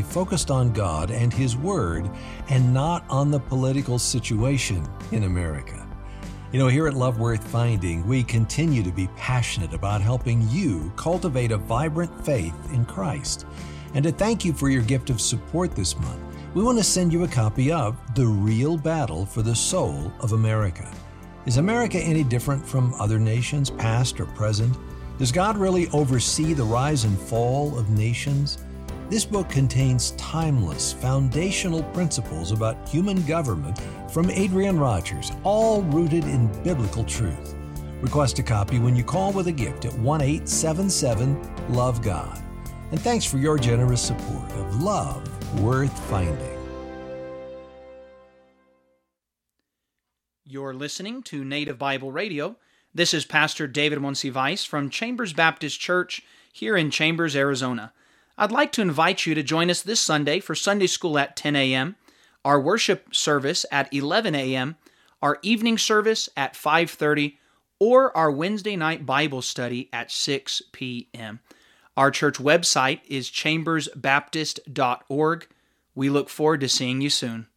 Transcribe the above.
focused on God and His Word and not on the political situation in America. Here at Love Worth Finding, we continue to be passionate about helping you cultivate a vibrant faith in Christ. And to thank you for your gift of support this month, we want to send you a copy of The Real Battle for the Soul of America. Is America any different from other nations, past or present? Does God really oversee the rise and fall of nations? This book contains timeless, foundational principles about human government from Adrian Rogers, all rooted in biblical truth. Request a copy when you call with a gift at 1-877-LOVE-GOD. And thanks for your generous support of Love Worth Finding. You're listening to Native Bible Radio. This is Pastor David Monsivais from Chambers Baptist Church here in Chambers, Arizona. I'd like to invite you to join us this Sunday for Sunday School at 10 a.m., our worship service at 11 a.m., our evening service at 5:30, or our Wednesday night Bible study at 6 p.m. Our church website is chambersbaptist.org. We look forward to seeing you soon.